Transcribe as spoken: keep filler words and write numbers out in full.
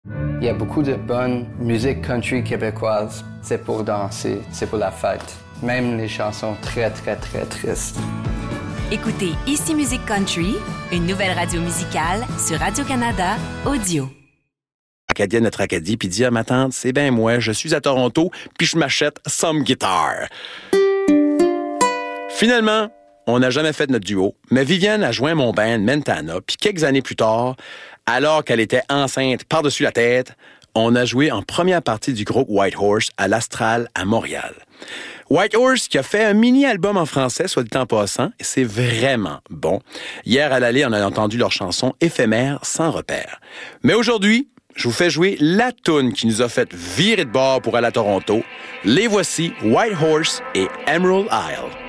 Il y a beaucoup de bonne musique country québécoise. C'est pour danser, c'est pour la fête. Même les chansons très, très, très tristes. Écoutez Ici Musique Country, une nouvelle radio musicale sur Radio-Canada Audio. Acadienne, notre Acadie, puis dit à ma tante, c'est ben moi, je suis à Toronto, puis je m'achète some guitar. Finalement, on n'a jamais fait notre duo, mais Viviane a joint mon band Mentana, puis quelques années plus tard, alors qu'elle était enceinte par-dessus la tête, on a joué en première partie du groupe White Horse à l'Astral à Montréal. White Horse qui a fait un mini-album en français, soit dit en passant, et c'est vraiment bon. Hier à l'allée, on a entendu leur chanson éphémère sans repère. Mais aujourd'hui, je vous fais jouer la toune qui nous a fait virer de bord pour aller à Toronto. Les voici, White Horse et Emerald Isle.